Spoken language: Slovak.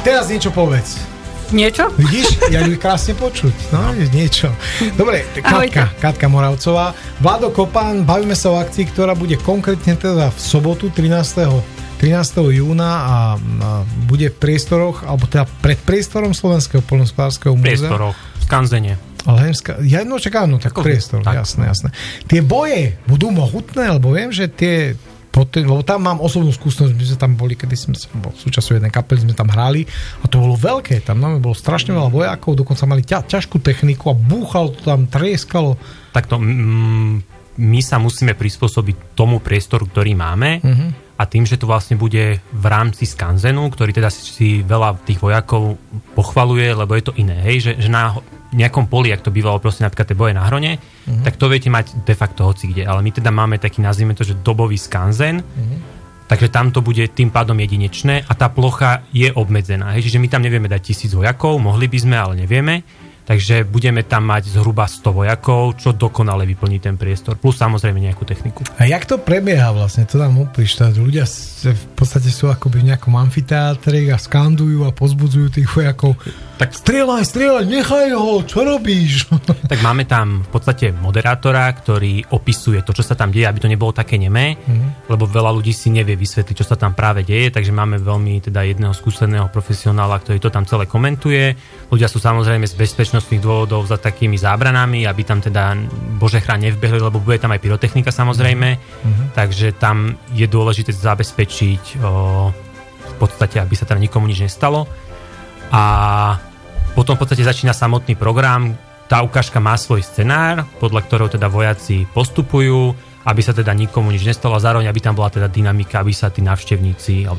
teraz niečo povedz. Niečo? Vidíš? Jak by krásne počuť. No, niečo. Dobre, Katka Moravcová. Vlado Kopán, bavíme sa o akcii, ktorá bude konkrétne teda v sobotu 13. júna a bude v priestoroch, alebo teda pred priestorom Slovenského poľnohospodárskeho múzea. Priestoroch, v Skanzene. Tak priestor, jasné. Tie boje budú mohutné, lebo viem, že lebo tam mám osobnú skúsenosť, my sme tam boli, kedy sme bol súčasťou jednej kapely, sme tam hrali a to bolo veľké, tam bolo strašne veľa vojakov, dokonca mali ťažkú techniku a búchalo to tam, trieskalo. Takto, my sa musíme prispôsobiť tomu priestoru, ktorý máme a tým, že to vlastne bude v rámci Skanzenu, ktorý teda si veľa tých vojakov pochvaluje, lebo je to iné, hej, že na nejakom poli, ak to bývalo proste napríklad tie boje na Hrone, tak to viete mať de facto hocikde. Ale my teda máme taký, nazvime to, že dobový Skanzen, takže tam to bude tým pádom jedinečné a tá plocha je obmedzená. Hej, čiže my tam nevieme dať 1000 vojakov, mohli by sme, ale nevieme. Takže budeme tam mať zhruba 100 vojakov, čo dokonale vyplní ten priestor. Plus samozrejme nejakú techniku. A jak to prebieha vlastne? To nám opíš. Ľudia v podstate sú akoby v nejakom amfiteátri a skandujú a pozbudzujú tých vojakov. Tak strieľaj, nechaj ho, čo robíš? Tak máme tam v podstate moderátora, ktorý opisuje to, čo sa tam deje, aby to nebolo také nemé, lebo veľa ľudí si nevie vysvetliť, čo sa tam práve deje, takže máme veľmi teda jedného skúseného profesionála, ktorý to tam celé komentuje. Ľudia sú samozrejme z bezpečnostných dôvodov za takými zábranami, aby tam teda bože chráň nevbehli, lebo bude tam aj pyrotechnika samozrejme, takže tam je dôležité zabezpečiť v podstate, aby sa tam nikomu nič nestalo. A potom v podstate začína samotný program. Tá ukážka má svoj scenár, podľa ktorého teda vojaci postupujú, aby sa teda nikomu nič nestalo a zároveň aby tam bola teda dynamika, aby sa tí návštevníci alebo